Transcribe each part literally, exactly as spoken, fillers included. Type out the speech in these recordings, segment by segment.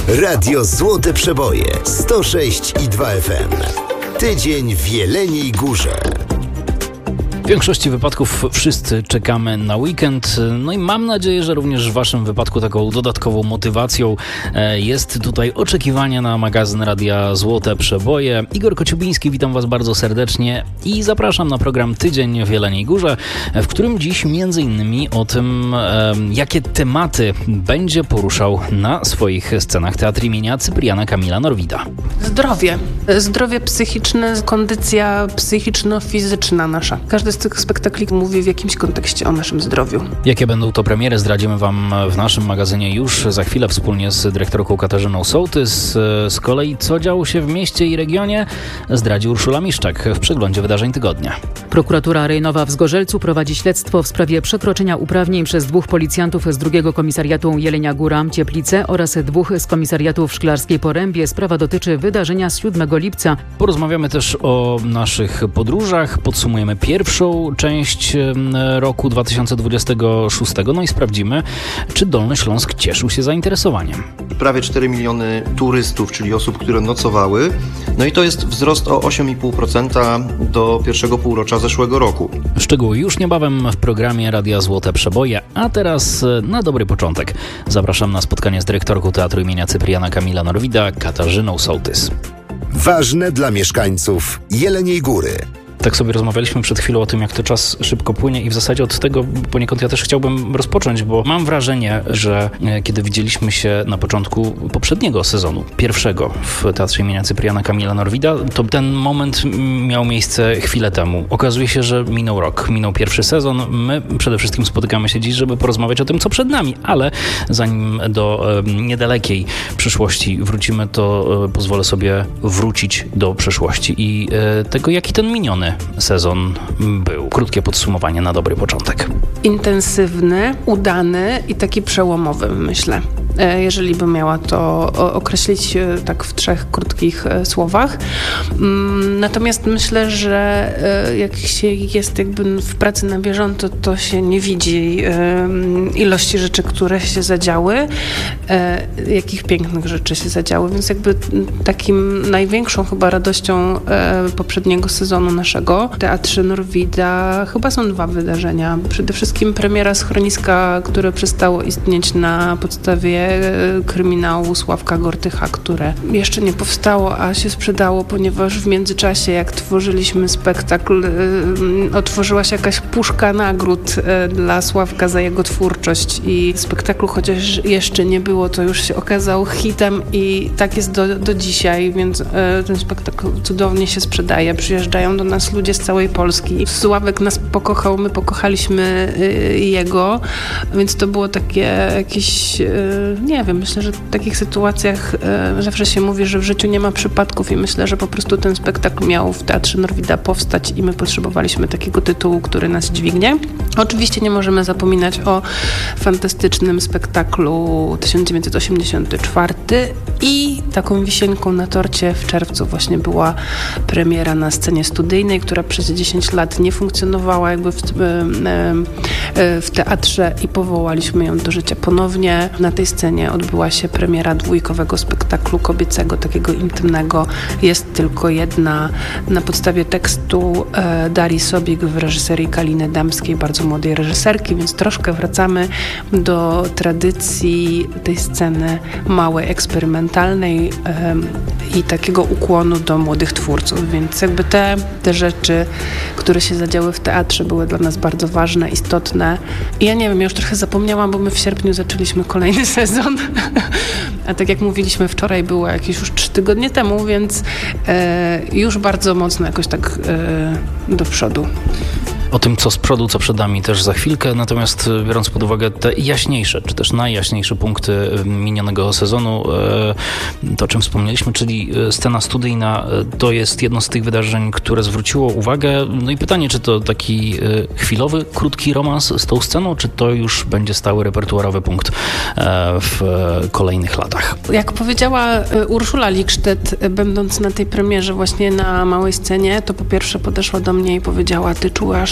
Radio Złote Przeboje sto sześć i dwa F M. Tydzień w Jeleniej Górze. W większości wypadków wszyscy czekamy na weekend, no i mam nadzieję, że również w waszym wypadku taką dodatkową motywacją jest tutaj oczekiwanie na magazyn Radia Złote Przeboje. Igor Kociubiński, witam was bardzo serdecznie i zapraszam na program Tydzień w Jeleniej Górze, w którym dziś między innymi o tym, jakie tematy będzie poruszał na swoich scenach Teatr imienia Cypriana Kamila Norwida. Zdrowie. Zdrowie psychiczne, kondycja psychiczno-fizyczna nasza. Każdy z tych spektakli mówi w jakimś kontekście o naszym zdrowiu. Jakie będą to premiery, zdradzimy wam w naszym magazynie już za chwilę wspólnie z dyrektorką Katarzyną Sołtys. Z kolei co działo się w mieście i regionie, zdradzi Urszula Miszczak w przeglądzie wydarzeń tygodnia. Prokuratura rejonowa w Zgorzelcu prowadzi śledztwo w sprawie przekroczenia uprawnień przez dwóch policjantów z drugiego komisariatu Jelenia Góra Cieplice oraz dwóch z komisariatu w Szklarskiej Porębie. Sprawa dotyczy wydarzenia z siódmego lipca. Porozmawiamy też o naszych podróżach, podsumujemy pierwszą część roku dwa tysiące dwudziestego szóstego, no i sprawdzimy, czy Dolny Śląsk cieszył się zainteresowaniem. Prawie cztery miliony turystów, czyli osób, które nocowały, no i to jest wzrost o osiem i pół procent do pierwszego półrocza zeszłego roku. Szczegóły już niebawem w programie Radia Złote Przeboje, a teraz na dobry początek zapraszam na spotkanie z dyrektorką Teatru imienia Cypriana Kamila Norwida, Katarzyną Sołtys. Ważne dla mieszkańców Jeleniej Góry. Tak sobie rozmawialiśmy przed chwilą o tym, jak to czas szybko płynie i w zasadzie od tego poniekąd ja też chciałbym rozpocząć, bo mam wrażenie, że kiedy widzieliśmy się na początku poprzedniego sezonu, pierwszego w Teatrze imienia Cypriana Kamila Norwida, to ten moment miał miejsce chwilę temu. Okazuje się, że minął rok, minął pierwszy sezon. My przede wszystkim spotykamy się dziś, żeby porozmawiać o tym, co przed nami, ale zanim do niedalekiej przyszłości wrócimy, to pozwolę sobie wrócić do przeszłości i tego, jaki ten miniony sezon był. Krótkie podsumowanie na dobry początek. Intensywny, udany i taki przełomowy, myślę. Jeżeli bym miała to określić tak w trzech krótkich słowach. Natomiast myślę, że jak się jest jakby w pracy na bieżąco, to się nie widzi ilości rzeczy, które się zadziały, jakich pięknych rzeczy się zadziały. Więc jakby takim największą chyba radością poprzedniego sezonu naszego w Teatrze Norwida chyba są dwa wydarzenia. Przede wszystkim premiera Schroniska, które przestało istnieć na podstawie kryminału Sławka Gortycha, które jeszcze nie powstało, a się sprzedało, ponieważ w międzyczasie, jak tworzyliśmy spektakl, otworzyła się jakaś puszka nagród dla Sławka za jego twórczość i spektaklu, chociaż jeszcze nie było, to już się okazał hitem i tak jest do, do dzisiaj, więc ten spektakl cudownie się sprzedaje. Przyjeżdżają do nas ludzie z całej Polski. Sławek nas pokochał, my pokochaliśmy jego, więc to było takie jakieś nie wiem, myślę, że w takich sytuacjach e, zawsze się mówi, że w życiu nie ma przypadków i myślę, że po prostu ten spektakl miał w Teatrze Norwida powstać i my potrzebowaliśmy takiego tytułu, który nas dźwignie. Oczywiście nie możemy zapominać o fantastycznym spektaklu tysiąc dziewięćset osiemdziesiąty czwarty i taką wisienką na torcie w czerwcu właśnie była premiera na scenie studyjnej, która przez dziesięć lat nie funkcjonowała jakby w, w teatrze i powołaliśmy ją do życia ponownie. Na tej scenie odbyła się premiera dwójkowego spektaklu kobiecego, takiego intymnego. Jest tylko jedna na podstawie tekstu e, Darii Sobik w reżyserii Kaliny Damskiej, bardzo młodej reżyserki, więc troszkę wracamy do tradycji tej sceny małej, eksperymentalnej e, i takiego ukłonu do młodych twórców, więc jakby te, te rzeczy, które się zadziały w teatrze, były dla nas bardzo ważne, istotne. I ja nie wiem, ja już trochę zapomniałam, bo my w sierpniu zaczęliśmy kolejny sezon, a tak jak mówiliśmy wczoraj, było jakieś już trzy tygodnie temu, więc e, już bardzo mocno jakoś tak e, do przodu. O tym, co z przodu, co przed nami też za chwilkę, natomiast biorąc pod uwagę te jaśniejsze, czy też najjaśniejsze punkty minionego sezonu, to o czym wspomnieliśmy, czyli scena studyjna, to jest jedno z tych wydarzeń, które zwróciło uwagę. No i pytanie, czy to taki chwilowy, krótki romans z tą sceną, czy to już będzie stały repertuarowy punkt w kolejnych latach? Jak powiedziała Urszula Lickstedt, będąc na tej premierze właśnie na małej scenie, to po pierwsze podeszła do mnie i powiedziała: ty czułaś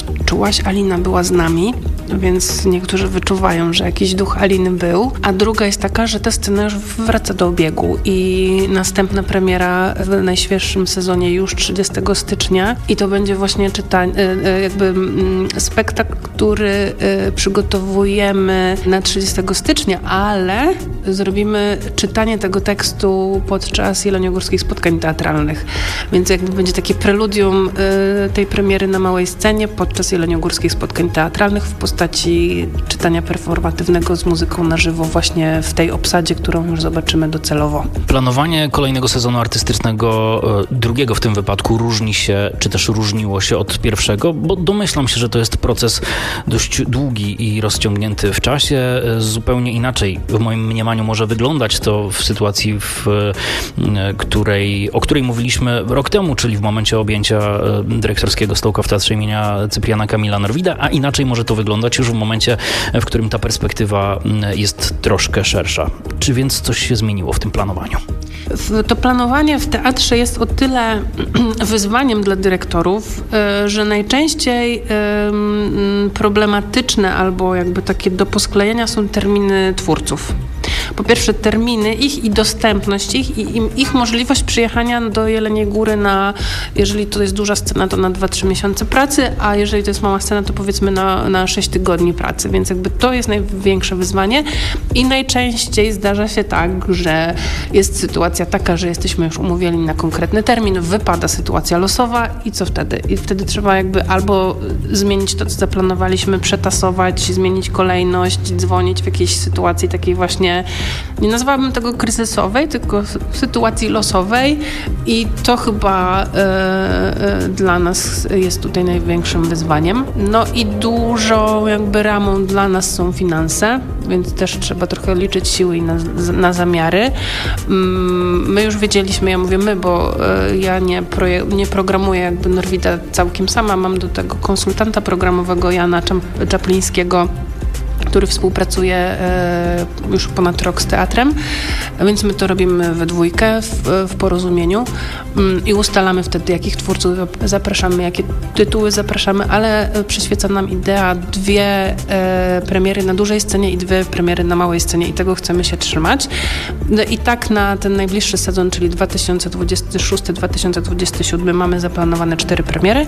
czułaś, Alina była z nami, więc niektórzy wyczuwają, że jakiś duch Aliny był. A druga jest taka, że ta scena już wraca do obiegu i następna premiera w najświeższym sezonie już trzydziestego stycznia i to będzie właśnie czytanie, jakby spektakl, który przygotowujemy na trzydziestego stycznia, ale zrobimy czytanie tego tekstu podczas jeleniogórskich spotkań teatralnych. Więc jakby będzie takie preludium tej premiery na małej scenie podczas jeleniogórskich spotkań teatralnych w postaci czytania performatywnego z muzyką na żywo właśnie w tej obsadzie, którą już zobaczymy docelowo. Planowanie kolejnego sezonu artystycznego, drugiego w tym wypadku, różni się, czy też różniło się od pierwszego, bo domyślam się, że to jest proces dość długi i rozciągnięty w czasie. Zupełnie inaczej w moim mniemaniu może wyglądać to w sytuacji, w której, o której mówiliśmy rok temu, czyli w momencie objęcia dyrektorskiego stołka w Teatrze imienia Cypriana Kamila Norwida, a inaczej może to wyglądać już w momencie, w którym ta perspektywa jest troszkę szersza. Czy więc coś się zmieniło w tym planowaniu? To planowanie w teatrze jest o tyle wyzwaniem dla dyrektorów, że najczęściej problematyczne albo jakby takie do posklejenia są terminy twórców. Po pierwsze terminy ich i dostępność ich i ich możliwość przyjechania do Jeleniej Góry na, jeżeli to jest duża scena, to na dwa trzy miesiące pracy, a jeżeli to jest mała scena, to powiedzmy na, na sześć tygodni pracy, więc jakby to jest największe wyzwanie i najczęściej zdarza się tak, że jest sytuacja taka, że jesteśmy już umówieni na konkretny termin, wypada sytuacja losowa i co wtedy? I wtedy trzeba jakby albo zmienić to, co zaplanowaliśmy, przetasować, zmienić kolejność, dzwonić w jakiejś sytuacji takiej właśnie, nie nazwałabym tego kryzysowej, tylko w sytuacji losowej i to chyba e, e, dla nas jest tutaj największym wyzwaniem. No i dużą jakby ramą dla nas są finanse, więc też trzeba trochę liczyć siły i na, na zamiary. My już wiedzieliśmy, ja mówię my, bo e, ja nie, proje, nie programuję jakby Norwida całkiem sama, mam do tego konsultanta programowego Jana Czaplińskiego, który współpracuje e, już ponad rok z teatrem, więc my to robimy we dwójkę w, w porozumieniu mm, i ustalamy wtedy, jakich twórców zapraszamy, jakie tytuły zapraszamy, ale przyświeca nam idea dwie e, premiery na dużej scenie i dwie premiery na małej scenie i tego chcemy się trzymać. No i tak na ten najbliższy sezon, czyli dwa tysiące dwudziesty szósty dwa tysiące dwudziesty siódmy mamy zaplanowane cztery premiery.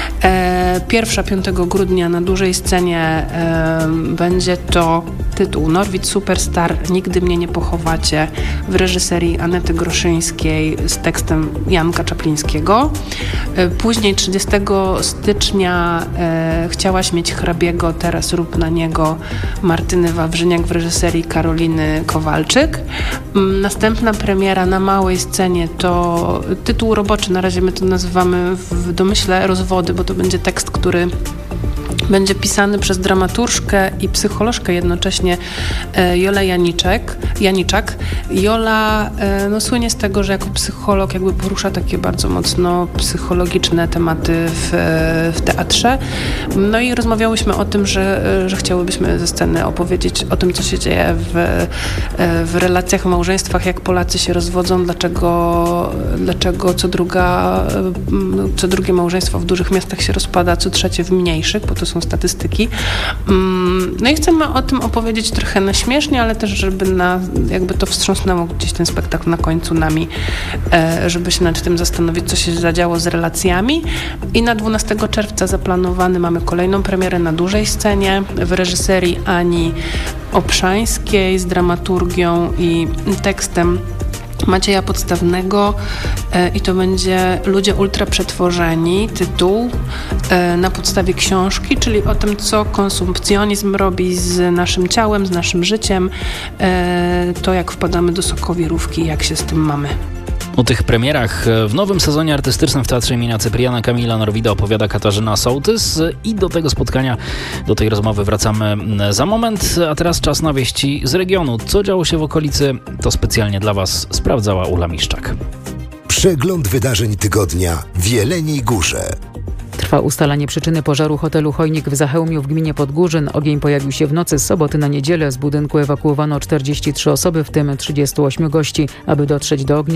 E, pierwsza piątego grudnia na dużej scenie e, będzie to tytuł Norwid Superstar, Nigdy mnie nie pochowacie w reżyserii Anety Groszyńskiej z tekstem Janka Czaplińskiego. Później trzydziestego stycznia e, Chciałaś mieć hrabiego, teraz rób na niego Martyny Wawrzyniak w reżyserii Karoliny Kowalczyk. Następna premiera na małej scenie to tytuł roboczy, na razie my to nazywamy w domyśle Rozwody, bo to będzie tekst, który będzie pisany przez dramaturżkę i psycholożkę jednocześnie Jolę Janiczek, Janiczak. Jola no, słynie z tego, że jako psycholog jakby porusza takie bardzo mocno psychologiczne tematy w, w teatrze. No i rozmawiałyśmy o tym, że, że chciałybyśmy ze sceny opowiedzieć o tym, co się dzieje w, w relacjach, w małżeństwach, jak Polacy się rozwodzą, dlaczego, dlaczego co, druga, co drugie małżeństwo w dużych miastach się rozpada, co trzecie w mniejszych, bo to są statystyki. No i chcemy o tym opowiedzieć trochę na śmiesznie, ale też, żeby na, jakby to wstrząsnęło gdzieś ten spektakl na końcu nami, żeby się nad tym zastanowić, co się zadziało z relacjami. I na dwunastego czerwca zaplanowany mamy kolejną premierę na dużej scenie w reżyserii Ani Obszańskiej z dramaturgią i tekstem Macieja Podstawnego i to będzie Ludzie ultraprzetworzeni, tytuł na podstawie książki, czyli o tym, co konsumpcjonizm robi z naszym ciałem, z naszym życiem, to jak wpadamy do sokowirówki, jak się z tym mamy. O tych premierach w nowym sezonie artystycznym w Teatrze imienia Cypriana Kamila Norwida opowiada Katarzyna Sołtys i do tego spotkania, do tej rozmowy wracamy za moment, a teraz czas na wieści z regionu. Co działo się w okolicy, to specjalnie dla Was sprawdzała Ula Miszczak. Przegląd wydarzeń tygodnia w Jeleniej Górze. Trwa ustalanie przyczyny pożaru hotelu Chojnik w Zachełmiu w gminie Podgórzyn. Ogień pojawił się w nocy z soboty na niedzielę. Z budynku ewakuowano czterdzieści trzy osoby, w tym trzydziestu ośmiu gości. Aby dotrzeć do ognia,